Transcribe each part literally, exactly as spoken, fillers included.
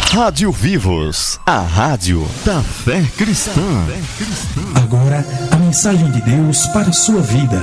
Rádio Vivos, a rádio da fé cristã. Agora, a mensagem de Deus para a sua vida.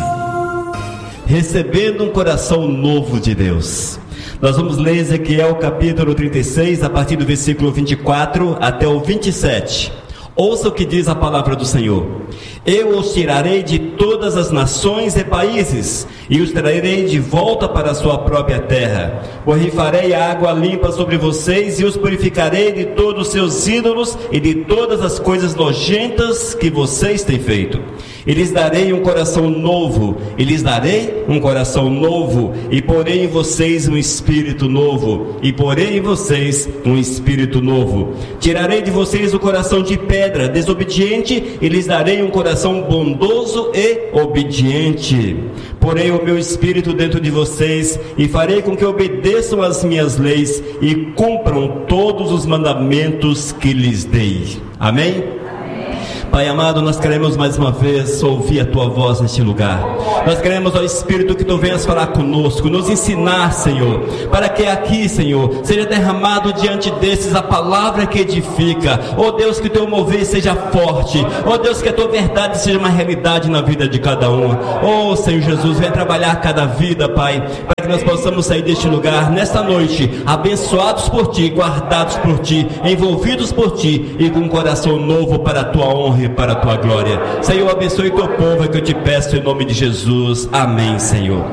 Recebendo um coração novo de Deus. Nós vamos ler Ezequiel capítulo trinta e seis, a partir do versículo vinte e quatro até o vinte e sete. Ouça o que diz a palavra do Senhor. Eu os tirarei de todas as nações e países, e os trarei de volta para a sua própria terra. Borrifarei a água limpa sobre vocês, e os purificarei de todos os seus ídolos, e de todas as coisas nojentas que vocês têm feito. E lhes darei um coração novo, e lhes darei um coração novo, e porei em vocês um espírito novo, e porei em vocês um espírito novo. Tirarei de vocês o coração de pedra, desobediente, e lhes darei um coração bondoso e obediente. Porei o meu espírito dentro de vocês, e farei com que obedeçam as minhas leis, e cumpram todos os mandamentos que lhes dei. Amém? Pai amado, nós queremos mais uma vez ouvir a Tua voz neste lugar. Nós queremos, ó Espírito, que Tu venhas falar conosco, nos ensinar, Senhor, para que aqui, Senhor, seja derramado diante desses a palavra que edifica. Ó Deus, que o Teu mover seja forte. Ó Deus, que a Tua verdade seja uma realidade na vida de cada um. Ó Senhor Jesus, venha trabalhar cada vida, Pai, para que nós possamos sair deste lugar nesta noite, abençoados por Ti, guardados por Ti, envolvidos por Ti, e com um coração novo para a Tua honra e para a Tua glória. Senhor, abençoe Teu povo, é que eu te peço em nome de Jesus. Amém, Senhor.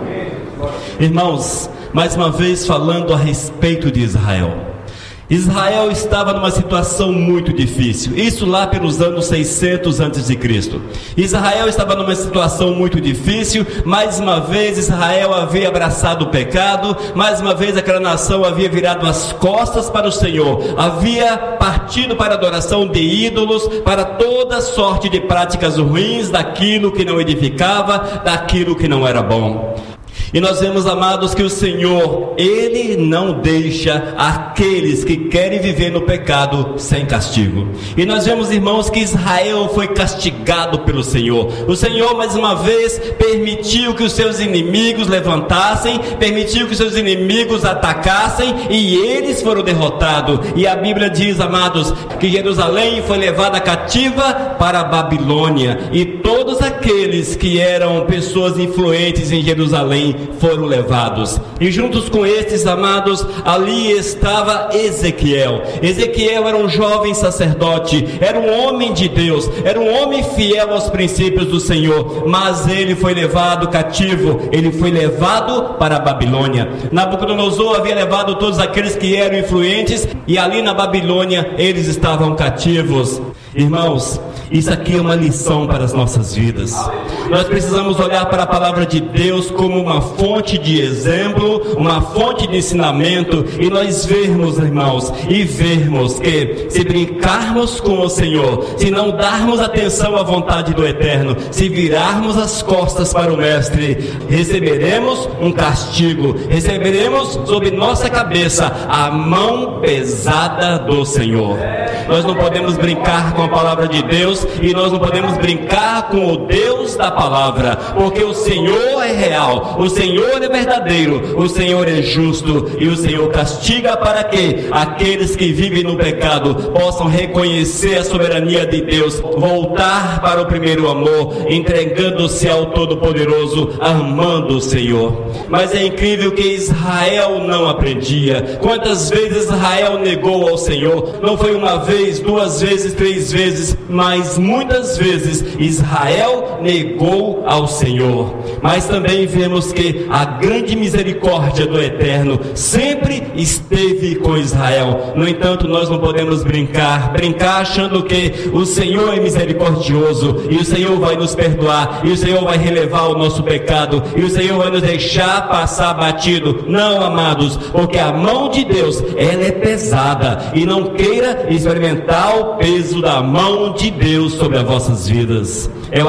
Irmãos, mais uma vez falando a respeito de Israel. Israel estava numa situação muito difícil, isso lá pelos anos seiscentos antes de Cristo. Israel estava numa situação muito difícil. Mais uma vez Israel havia abraçado o pecado, mais uma vez aquela nação havia virado as costas para o Senhor, havia partido para a adoração de ídolos, para toda sorte de práticas ruins, daquilo que não edificava, daquilo que não era bom. E nós vemos, amados, que o Senhor, Ele não deixa aqueles que querem viver no pecado sem castigo. E nós vemos, irmãos, que Israel foi castigado pelo Senhor. O Senhor, mais uma vez, permitiu que os seus inimigos levantassem, permitiu que os seus inimigos atacassem, e eles foram derrotados. E a Bíblia diz, amados, que Jerusalém foi levada cativa para a Babilônia, e todos aqueles que eram pessoas influentes em Jerusalém foram levados. E juntos com estes, amados, ali estava Ezequiel. Ezequiel era um jovem sacerdote, era um homem de Deus, era um homem fiel aos princípios do Senhor, mas ele foi levado cativo, ele foi levado para a Babilônia. Nabucodonosor havia levado todos aqueles que eram influentes, e ali na Babilônia eles estavam cativos. Irmãos, isso aqui é uma lição para as nossas vidas. Nós precisamos olhar para a palavra de Deus como uma fonte de exemplo, uma fonte de ensinamento, e nós vermos, irmãos, e vermos que se brincarmos com o Senhor, se não darmos atenção à vontade do Eterno, se virarmos as costas para o Mestre, receberemos um castigo, receberemos sobre nossa cabeça a mão pesada do Senhor. Nós não podemos brincar com a palavra de Deus, e nós não podemos brincar com o Deus da palavra, porque o Senhor é real, o Senhor é verdadeiro, o Senhor é justo, e o Senhor castiga para que aqueles que vivem no pecado possam reconhecer a soberania de Deus, voltar para o primeiro amor, entregando-se ao Todo-Poderoso, amando o Senhor. Mas é incrível que Israel não aprendia. Quantas vezes Israel negou ao Senhor? Não foi uma vez, duas vezes, três vezes, mas muitas vezes Israel negou ao Senhor. Mas também vemos que a grande misericórdia do Eterno sempre esteve com Israel. No entanto, nós não podemos brincar, brincar achando que o Senhor é misericordioso, e o Senhor vai nos perdoar, e o Senhor vai relevar o nosso pecado, e o Senhor vai nos deixar passar batido. Não, amados, porque a mão de Deus, ela é pesada, e não queira experimentar o peso da mão de Deus sobre as vossas vidas. É o alerta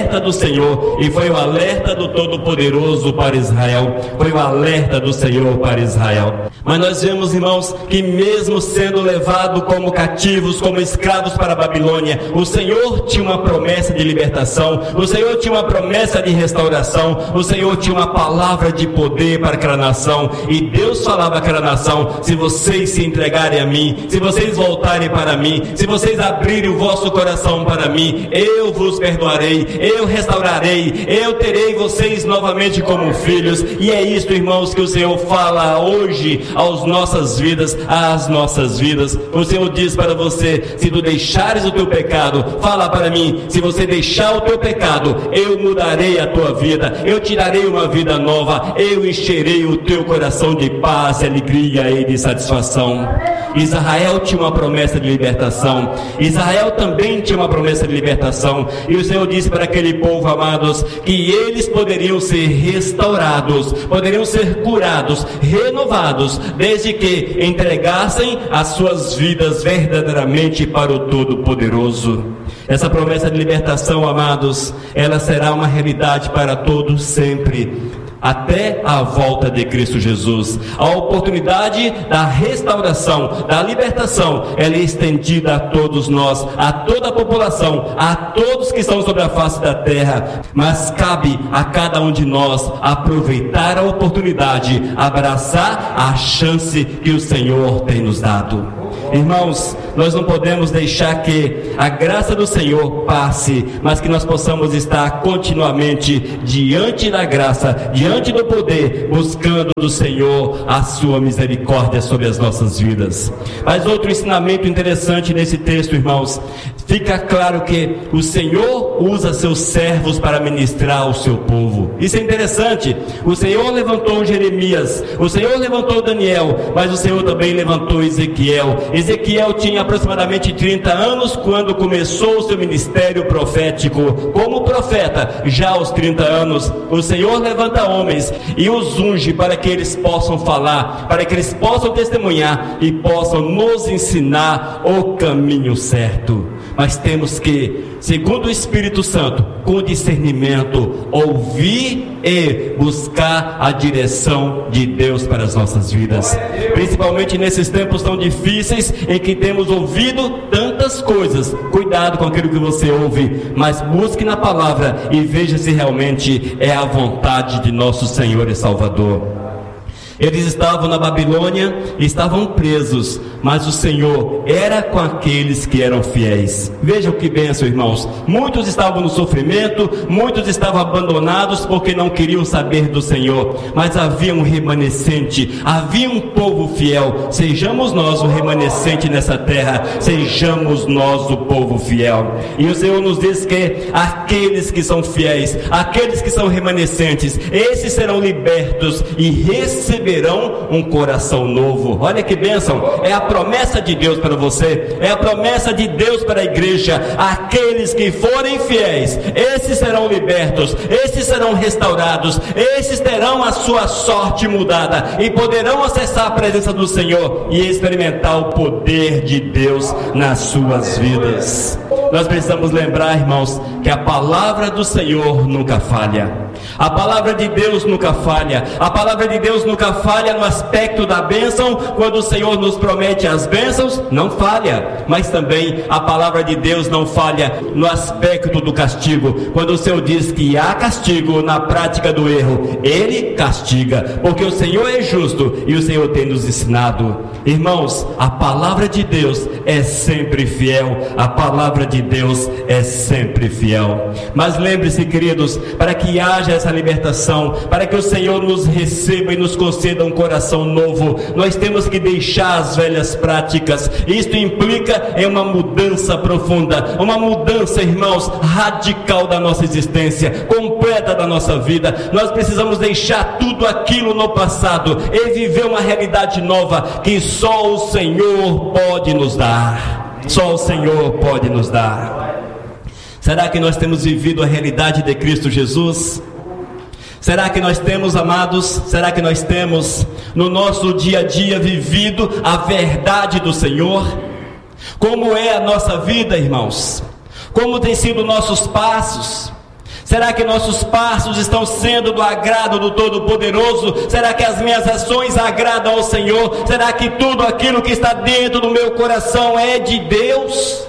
alerta do Senhor, e foi o alerta do Todo-Poderoso para Israel, foi o alerta do Senhor para Israel. Mas nós vemos, irmãos, que mesmo sendo levado como cativos, como escravos para a Babilônia, o Senhor tinha uma promessa de libertação, o Senhor tinha uma promessa de restauração, o Senhor tinha uma palavra de poder para aquela nação, e Deus falava àquela nação: se vocês se entregarem a mim, se vocês voltarem para mim, se vocês abrirem o vosso coração para mim, eu vos perdoarei, eu restaurarei, eu terei vocês novamente como filhos. E é isto, irmãos, que o Senhor fala hoje às nossas vidas, às nossas vidas. O Senhor diz para você: se tu deixares o teu pecado, fala para mim, se você deixar o teu pecado, eu mudarei a tua vida, eu te darei uma vida nova, eu encherei o teu coração de paz, de alegria e de satisfação. Israel tinha uma promessa de libertação, Israel também tinha uma promessa de libertação, e o Senhor disse para aquele povo, amados, que eles poderiam ser restaurados, poderiam ser curados, renovados, desde que entregassem as suas vidas verdadeiramente para o Todo-Poderoso. Essa promessa de libertação, amados, ela será uma realidade para todos sempre, até a volta de Cristo Jesus. A oportunidade da restauração, da libertação, ela é estendida a todos nós, a toda a população, a todos que estão sobre a face da terra, mas cabe a cada um de nós aproveitar a oportunidade, abraçar a chance que o Senhor tem nos dado. Irmãos, nós não podemos deixar que a graça do Senhor passe, mas que nós possamos estar continuamente diante da graça, diante do poder, buscando do Senhor a sua misericórdia sobre as nossas vidas. Mas outro ensinamento interessante nesse texto, irmãos, fica claro que o Senhor usa seus servos para ministrar ao seu povo. Isso é interessante. O Senhor levantou Jeremias, o Senhor levantou Daniel, mas o Senhor também levantou Ezequiel. Ezequiel tinha aproximadamente trinta anos quando começou o seu ministério profético como profeta. Já aos trinta anos, o Senhor levanta homens e os unge para que eles possam falar, para que eles possam testemunhar e possam nos ensinar o caminho certo. Mas temos que, segundo o Espírito Santo, com discernimento, ouvir e buscar a direção de Deus para as nossas vidas, principalmente nesses tempos tão difíceis em que temos ouvido tantas coisas. Cuidado com aquilo que você ouve, mas busque na palavra e veja se realmente é a vontade de nosso Senhor e Salvador. Eles estavam na Babilônia, estavam presos, mas o Senhor era com aqueles que eram fiéis. Vejam que bênção, irmãos. Muitos estavam no sofrimento, muitos estavam abandonados porque não queriam saber do Senhor, mas havia um remanescente, havia um povo fiel. Sejamos nós o remanescente nessa terra, sejamos nós o povo fiel. E o Senhor nos diz que aqueles que são fiéis, aqueles que são remanescentes, esses serão libertos e receberão um coração novo. Olha que bênção, é a promessa de Deus para você, é a promessa de Deus para a igreja. Aqueles que forem fiéis, esses serão libertos, esses serão restaurados, esses terão a sua sorte mudada e poderão acessar a presença do Senhor e experimentar o poder de Deus nas suas vidas. Nós precisamos lembrar, irmãos, que a palavra do Senhor nunca falha. A palavra de Deus nunca falha. A palavra de Deus nunca falha no aspecto da bênção. Quando o Senhor nos promete as bênçãos, não falha. Mas também a palavra de Deus não falha no aspecto do castigo. Quando o Senhor diz que há castigo na prática do erro, Ele castiga, porque o Senhor é justo e o Senhor tem nos ensinado. Irmãos, a palavra de Deus é sempre fiel. A palavra de Deus é sempre fiel. Mas lembre-se, queridos, para que haja essa libertação, para que o Senhor nos receba e nos conceda um coração novo, nós temos que deixar as velhas práticas. Isto implica em uma mudança profunda, uma mudança, irmãos, radical da nossa existência, completa da nossa vida. Nós precisamos deixar tudo aquilo no passado e viver uma realidade nova que só o Senhor pode nos dar. Só o Senhor pode nos dar. Será que nós temos vivido a realidade de Cristo Jesus? Será que nós temos, amados, será que nós temos no nosso dia a dia vivido a verdade do Senhor? Como é a nossa vida, irmãos? Como tem sido nossos passos? Será que nossos passos estão sendo do agrado do Todo-Poderoso? Será que as minhas ações agradam ao Senhor? Será que tudo aquilo que está dentro do meu coração é de Deus?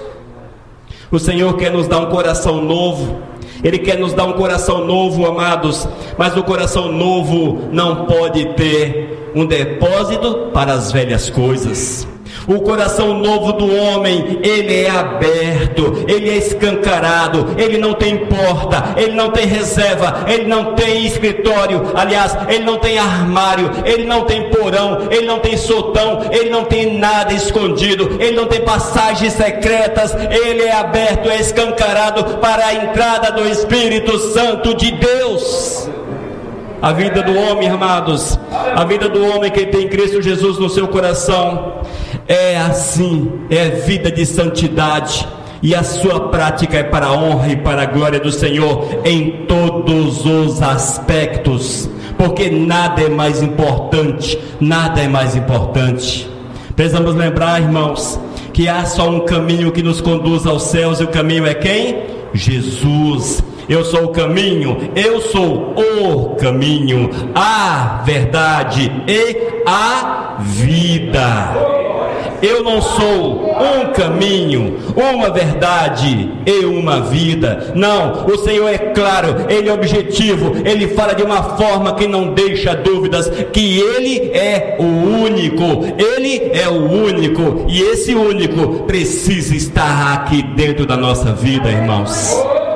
O Senhor quer nos dar um coração novo. Ele quer nos dar um coração novo, amados. Mas o coração novo não pode ter um depósito para as velhas coisas. O coração novo do homem, ele é aberto, ele é escancarado, ele não tem porta, ele não tem reserva, ele não tem escritório, aliás, ele não tem armário, ele não tem porão, ele não tem sotão, ele não tem nada escondido, ele não tem passagens secretas, ele é aberto, é escancarado para a entrada do Espírito Santo de Deus. A vida do homem, amados, a vida do homem que tem Cristo Jesus no seu coração é assim, é vida de santidade, e a sua prática é para a honra e para a glória do Senhor em todos os aspectos, porque nada é mais importante, nada é mais importante. Precisamos lembrar, irmãos, que há só um caminho que nos conduz aos céus, e o caminho é quem? Jesus. Eu sou o caminho, eu sou o caminho, a verdade e a vida. Eu não sou um caminho, uma verdade e uma vida. Não, o Senhor é claro, Ele é objetivo, Ele fala de uma forma que não deixa dúvidas, que Ele é o único, Ele é o único, e esse único precisa estar aqui dentro da nossa vida, irmãos.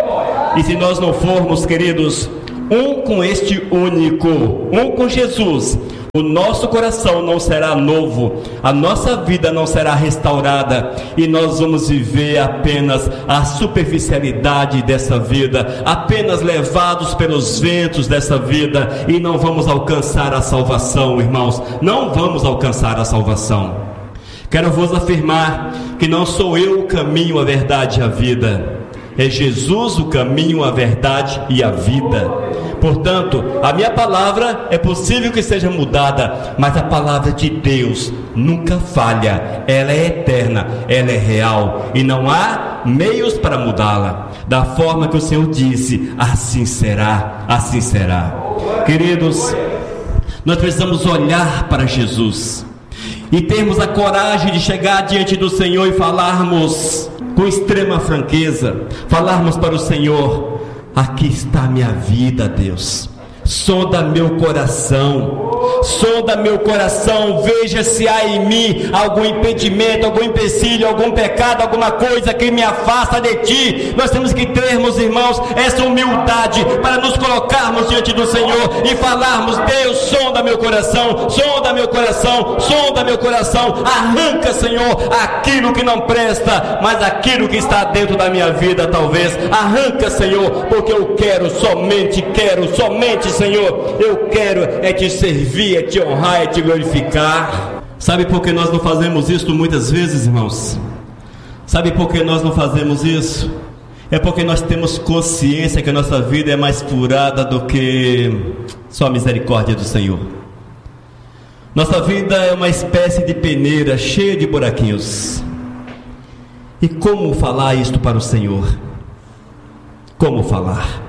E se nós não formos, queridos, um com este único, um com Jesus, o nosso coração não será novo, a nossa vida não será restaurada, e nós vamos viver apenas a superficialidade dessa vida, apenas levados pelos ventos dessa vida, e não vamos alcançar a salvação, irmãos, não vamos alcançar a salvação. Quero vos afirmar que não sou eu o caminho, a verdade e a vida. É Jesus o caminho, a verdade e a vida. Portanto, a minha palavra é possível que seja mudada, mas a palavra de Deus nunca falha. Ela é eterna, ela é real, e não há meios para mudá-la. Da forma que o Senhor disse, assim será, assim será. Queridos, nós precisamos olhar para Jesus e termos a coragem de chegar diante do Senhor e falarmos com extrema franqueza, falarmos para o Senhor: aqui está a minha vida, Deus, sonda meu coração, sonda meu coração, veja se há em mim algum impedimento, algum empecilho, algum pecado, alguma coisa que me afasta de Ti. Nós temos que termos, irmãos, essa humildade para nos colocarmos diante do Senhor e falarmos: Deus, sonda meu coração, sonda meu coração, sonda meu coração, arranca, Senhor, aquilo que não presta, mas aquilo que está dentro da minha vida, talvez, arranca, Senhor, porque eu quero, somente quero, somente, Senhor, eu quero é Te servir, é Te honrar, é Te glorificar. Sabe por que nós não fazemos isso muitas vezes, irmãos? Sabe por que nós não fazemos isso? É porque nós temos consciência que a nossa vida é mais furada do que só a misericórdia do Senhor. Nossa vida é uma espécie de peneira cheia de buraquinhos. E como falar isto para o Senhor? Como falar?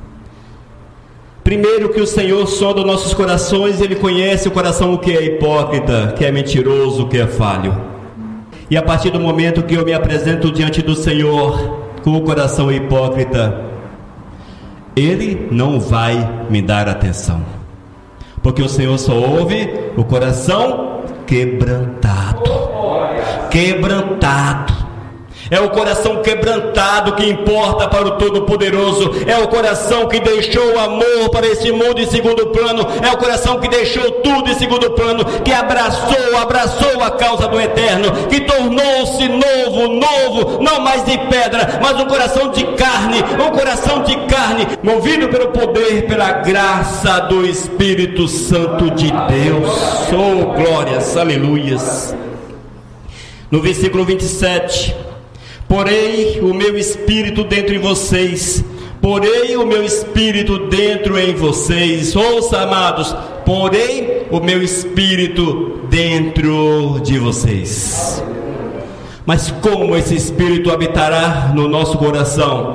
Primeiro, que o Senhor sonda nossos corações, Ele conhece o coração, o que é hipócrita, que é mentiroso, o que é falho. E a partir do momento que eu me apresento diante do Senhor com o coração hipócrita, Ele não vai me dar atenção, porque o Senhor só ouve o coração quebrantado. Quebrantado. É o coração quebrantado que importa para o Todo-Poderoso. É o coração que deixou o amor para esse mundo em segundo plano. É o coração que deixou tudo em segundo plano, que abraçou, abraçou a causa do eterno, que tornou-se novo, novo, não mais de pedra, mas um coração de carne, um coração de carne, movido pelo poder, pela graça do Espírito Santo de Deus. Oh, glórias, aleluias. No versículo vinte e sete: porém o meu espírito dentro em vocês, porém o meu espírito dentro em vocês. Ouça, amados, porém o meu espírito dentro de vocês. Mas como esse espírito habitará no nosso coração?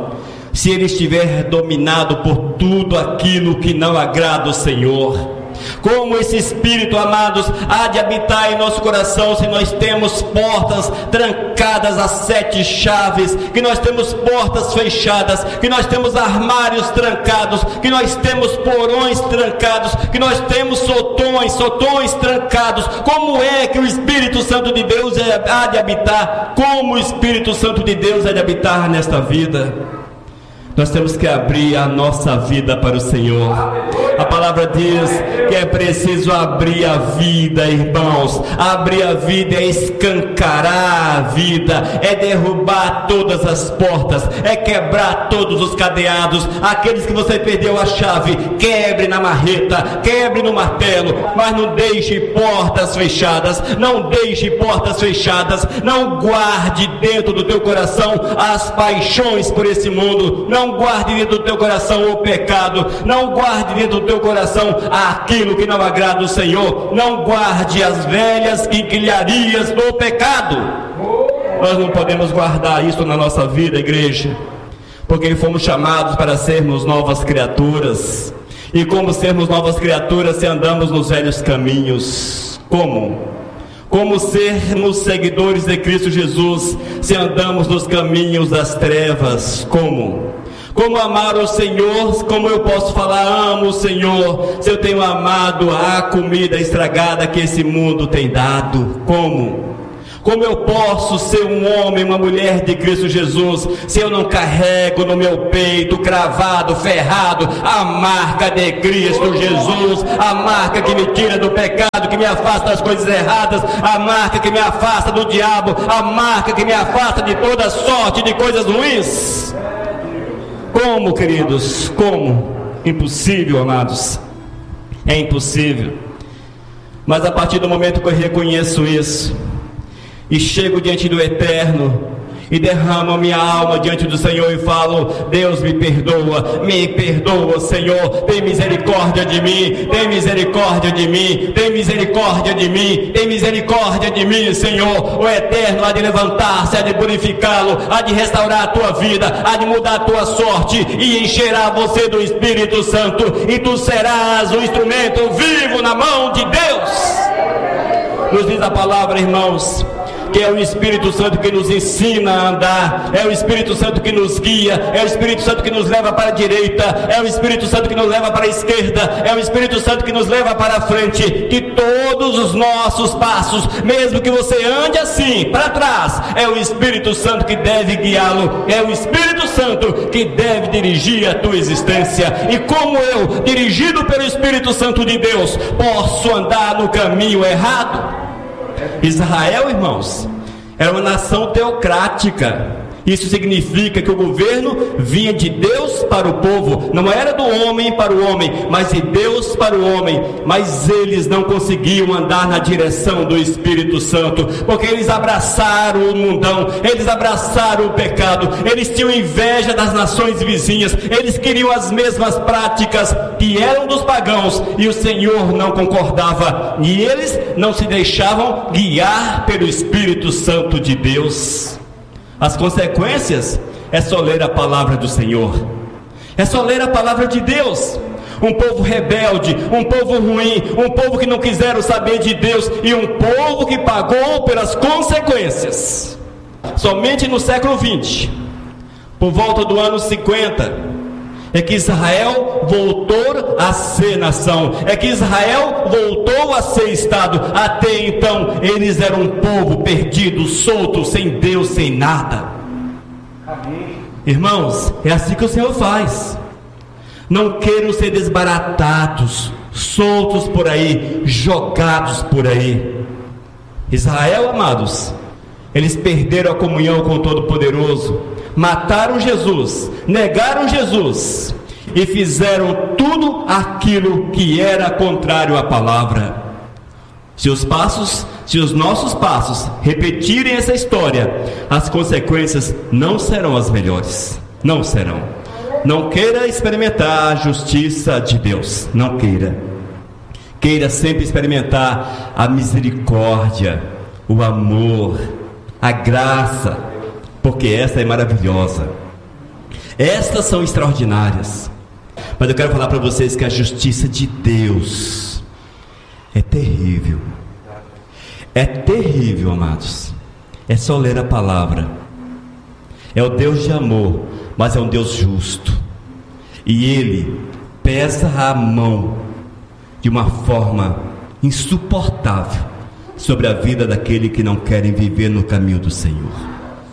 se ele estiver dominado por tudo aquilo que não agrada o Senhor? Como esse Espírito, amados, há de habitar em nosso coração se nós temos portas trancadas a sete chaves, que nós temos portas fechadas, que nós temos armários trancados, que nós temos porões trancados, que nós temos sotões, sotões trancados? Como é que o Espírito Santo de Deus há de habitar? Como o Espírito Santo de Deus há de habitar nesta vida? Nós temos que abrir a nossa vida para o Senhor. A palavra diz que é preciso abrir a vida, irmãos. Abrir a vida é escancarar a vida, é derrubar todas as portas, é quebrar todos os cadeados. Aqueles que você perdeu a chave, quebre na marreta, quebre no martelo, mas não deixe portas fechadas. Não deixe portas fechadas. Não guarde dentro do teu coração as paixões por esse mundo. Não Não guarde dentro do teu coração o pecado. Não guarde dentro do teu coração aquilo que não agrada o Senhor. Não guarde as velhas quinquilharias do pecado. Nós não podemos guardar isso na nossa vida, igreja, porque fomos chamados para sermos novas criaturas. E como sermos novas criaturas se andamos nos velhos caminhos? Como? Como sermos seguidores de Cristo Jesus se andamos nos caminhos das trevas? Como? Como amar o Senhor? Como eu posso falar amo o Senhor se eu tenho amado a comida estragada que esse mundo tem dado? Como? Como eu posso ser um homem, uma mulher de Cristo Jesus se eu não carrego no meu peito, cravado, ferrado, a marca de Cristo Jesus, a marca que me tira do pecado, que me afasta das coisas erradas, a marca que me afasta do diabo, a marca que me afasta de toda sorte de coisas ruins? Como, queridos? Como? Impossível, amados. É impossível. Mas a partir do momento que eu reconheço isso e chego diante do Eterno e derramo a minha alma diante do Senhor e falo: Deus, me perdoa, me perdoa, Senhor, tem misericórdia de mim, tem misericórdia de mim, tem misericórdia de mim, tem misericórdia de mim, Senhor. O Eterno há de levantar-se, há de purificá-lo, há de restaurar a tua vida, há de mudar a tua sorte e encherá você do Espírito Santo, e tu serás um instrumento vivo na mão de Deus. Nos diz a palavra, irmãos, que é o Espírito Santo que nos ensina a andar, é o Espírito Santo que nos guia, é o Espírito Santo que nos leva para a direita, é o Espírito Santo que nos leva para a esquerda, é o Espírito Santo que nos leva para a frente, que todos os nossos passos, mesmo que você ande assim, para trás, é o Espírito Santo que deve guiá-lo, é o Espírito Santo que deve dirigir a tua existência. E como eu, dirigido pelo Espírito Santo de Deus, posso andar no caminho errado? Israel, irmãos, era uma nação teocrática. Isso significa que o governo vinha de Deus para o povo, não era do homem para o homem, mas de Deus para o homem. Mas eles não conseguiam andar na direção do Espírito Santo, porque eles abraçaram o mundão, eles abraçaram o pecado, eles tinham inveja das nações vizinhas, eles queriam as mesmas práticas que eram dos pagãos, e o Senhor não concordava, e eles não se deixavam guiar pelo Espírito Santo de Deus. As consequências é só ler a palavra do Senhor, é só ler a palavra de Deus. Um povo rebelde, um povo ruim, um povo que não quiseram saber de Deus, e um povo que pagou pelas consequências. Somente no século vinte, por volta do ano cinquenta, é que Israel voltou a ser nação, é que Israel voltou a ser Estado. Até então eles eram um povo perdido, solto, sem Deus, sem nada. Amém. Irmãos, é assim que o Senhor faz. Não queiram ser desbaratados, soltos por aí, jogados por aí. Israel, amados, eles perderam a comunhão com o Todo-Poderoso, mataram Jesus, negaram Jesus e fizeram tudo aquilo que era contrário à palavra. Se os passos, se os nossos passos repetirem essa história, as consequências não serão as melhores, não serão. Não queira experimentar a justiça de Deus, não queira. Queira sempre experimentar a misericórdia, o amor, a graça, porque essa é maravilhosa. Estas são extraordinárias. Mas eu quero falar para vocês que a justiça de Deus é terrível. É terrível, amados. É só ler a palavra. É o Deus de amor, mas é um Deus justo. E Ele pesa a mão de uma forma insuportável sobre a vida daquele que não querem viver no caminho do Senhor,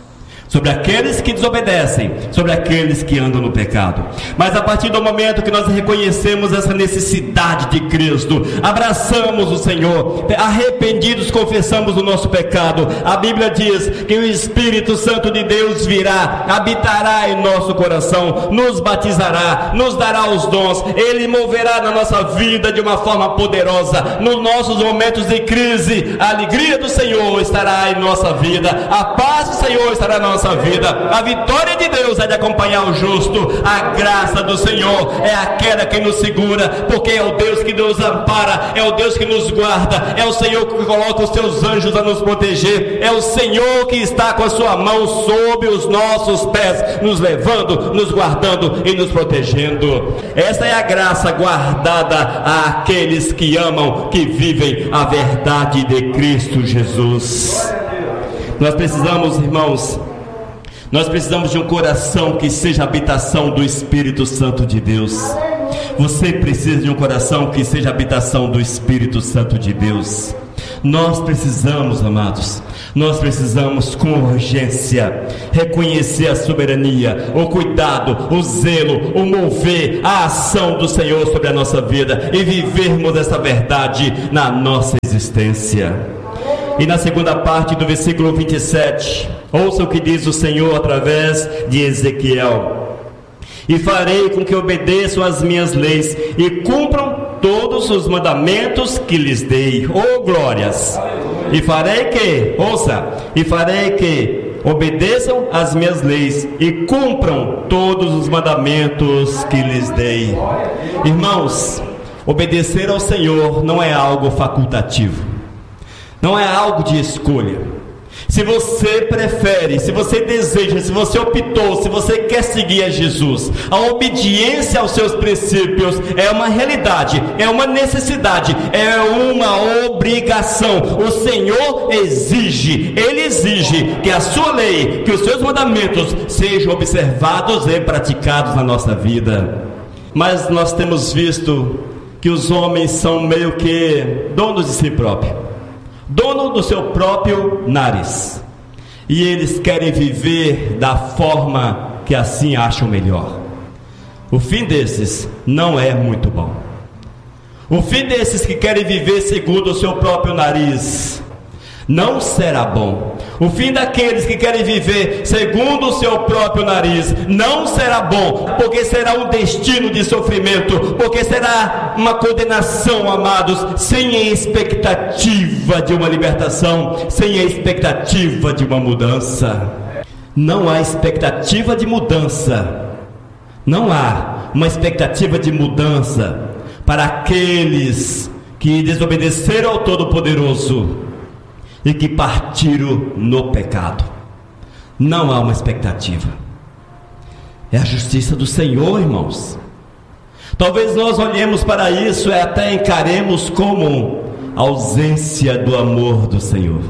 sobre aqueles que desobedecem, sobre aqueles que andam no pecado. Mas a partir do momento que nós reconhecemos essa necessidade de Cristo, abraçamos o Senhor, arrependidos confessamos o nosso pecado, a Bíblia diz que o Espírito Santo de Deus virá, habitará em nosso coração, nos batizará, nos dará os dons, Ele moverá na nossa vida de uma forma poderosa. Nos nossos momentos de crise, a alegria do Senhor estará em nossa vida, a paz do Senhor estará na nossa vida, a vitória de Deus é de acompanhar o justo, a graça do Senhor é aquela que nos segura, porque é o Deus que nos ampara, é o Deus que nos guarda, é o Senhor que coloca os seus anjos a nos proteger, é o Senhor que está com a sua mão sobre os nossos pés, nos levando, nos guardando e nos protegendo. Essa é a graça guardada àqueles que amam, que vivem a verdade de Cristo Jesus. Nós precisamos, irmãos, Nós precisamos de um coração que seja a habitação do Espírito Santo de Deus. Você precisa de um coração que seja a habitação do Espírito Santo de Deus. Nós precisamos, amados, nós precisamos com urgência reconhecer a soberania, o cuidado, o zelo, o mover, a ação do Senhor sobre a nossa vida e vivermos essa verdade na nossa existência. E na segunda parte do versículo vinte e sete, ouça o que diz o Senhor através de Ezequiel: e farei com que obedeçam as minhas leis e cumpram todos os mandamentos que lhes dei. Oh, glórias! E farei que, ouça, e farei que obedeçam as minhas leis e cumpram todos os mandamentos que lhes dei. Irmãos, obedecer ao Senhor não é algo facultativo, não é algo de escolha. Se você prefere, se você deseja, se você optou, se você quer seguir a Jesus, a obediência aos seus princípios é uma realidade, é uma necessidade, é uma obrigação. O Senhor exige, Ele exige que a sua lei, que os seus mandamentos sejam observados e praticados na nossa vida. Mas nós temos visto que os homens são meio que donos de si próprios, dono do seu próprio nariz, e eles querem viver da forma que assim acham melhor. O fim desses não é muito bom. O fim desses que querem viver segundo o seu próprio nariz não será bom. O fim daqueles que querem viver segundo o seu próprio nariz não será bom, porque será um destino de sofrimento, porque será uma condenação, amados, sem a expectativa de uma libertação, sem a expectativa de uma mudança. Não há expectativa de mudança, não há uma expectativa de mudança para aqueles que desobedeceram ao Todo-Poderoso e que partiram no pecado. Não há uma expectativa. É a justiça do Senhor, irmãos. Talvez nós olhemos para isso e até encaremos como ausência do amor do Senhor.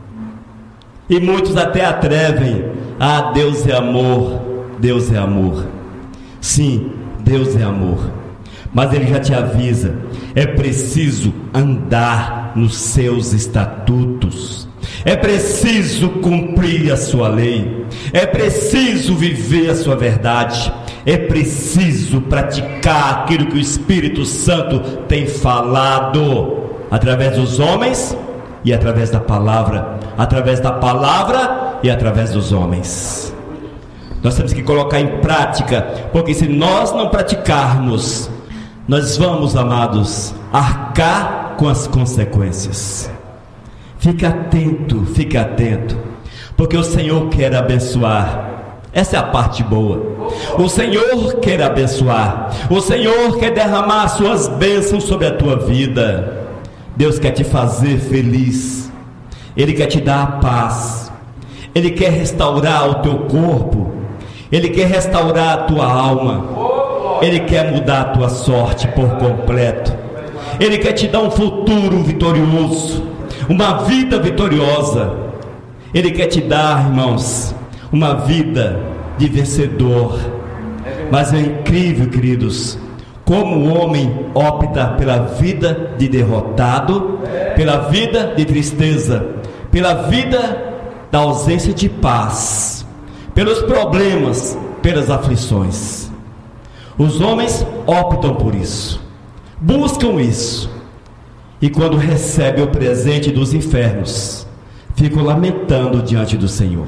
E muitos até atrevem: ah, Deus é amor, Deus é amor. Sim, Deus é amor, mas Ele já te avisa: é preciso andar nos seus estatutos, é preciso cumprir a sua lei, é preciso viver a sua verdade, é preciso praticar aquilo que o Espírito Santo tem falado através dos homens e através da palavra, através da palavra e através dos homens. Nós temos que colocar em prática, porque se nós não praticarmos, nós vamos, amados, arcar com as consequências. Fique atento, fique atento, porque o Senhor quer abençoar. Essa é a parte boa. O Senhor quer abençoar, o Senhor quer derramar as suas bênçãos sobre a tua vida. Deus quer te fazer feliz, Ele quer te dar a paz, Ele quer restaurar o teu corpo, Ele quer restaurar a tua alma. Ele quer mudar a tua sorte por completo. Ele quer te dar um futuro vitorioso, uma vida vitoriosa. Ele quer te dar, irmãos, uma vida de vencedor. Mas é incrível, queridos, como o homem opta pela vida de derrotado, pela vida de tristeza, pela vida da ausência de paz, pelos problemas, pelas aflições. Os homens optam por isso, buscam isso, e quando recebem o presente dos infernos, ficam lamentando diante do Senhor.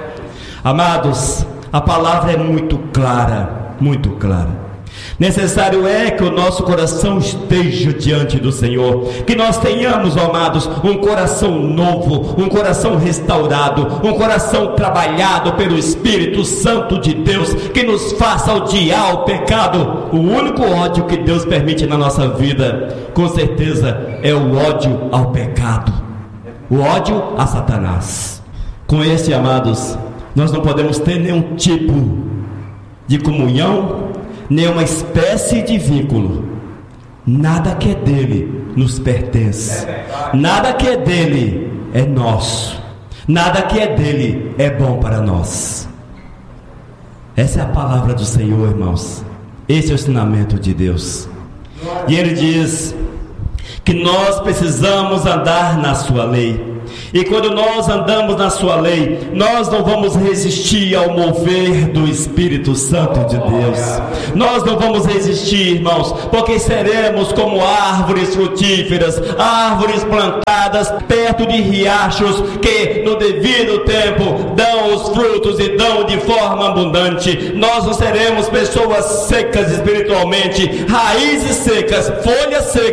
Amados, a palavra é muito clara, muito clara. Necessário é que o nosso coração esteja diante do Senhor, que nós tenhamos, amados, um coração novo, um coração restaurado, um coração trabalhado pelo Espírito Santo de Deus, que nos faça odiar o pecado. O único ódio que Deus permite na nossa vida, com certeza, é o ódio ao pecado, o ódio a Satanás. Com esse, amados, nós não podemos ter nenhum tipo de comunhão, nenhuma espécie de vínculo. Nada que é dele nos pertence, nada que é dele é nosso, nada que é dele é bom para nós. Essa é a palavra do Senhor, irmãos. Esse é o ensinamento de Deus. E ele diz que nós precisamos andar na sua lei. E quando nós andamos na sua lei, nós não vamos resistir ao mover do Espírito Santo de Deus. Nós não vamos resistir, irmãos, porque seremos como árvores frutíferas, árvores plantadas perto de riachos, que no devido tempo dão os frutos e dão de forma abundante. Nós não seremos pessoas secas espiritualmente, raízes secas, folhas secas,